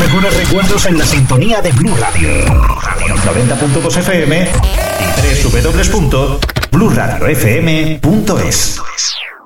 mejores recuerdos en la sintonía de Blue Radio. 90.2 FM y www.bluradiofm.es.